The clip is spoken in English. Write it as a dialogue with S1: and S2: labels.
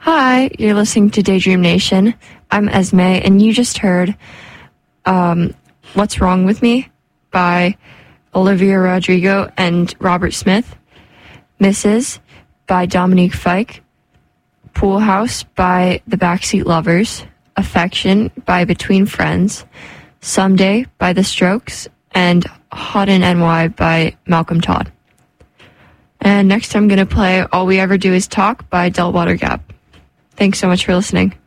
S1: Hi, you're listening to Daydream Nation. I'm Esme, and you just heard What's Wrong With Me by Olivia Rodrigo and Robert Smith, Mrs. by Dominique Fike, Pool House by The Backseat Lovers, Affection by Between Friends, Someday by The Strokes, and Hot in NY by Malcolm Todd. And next I'm going to play All We Ever Do Is Talk by Delwater Gap. Thanks so much for listening.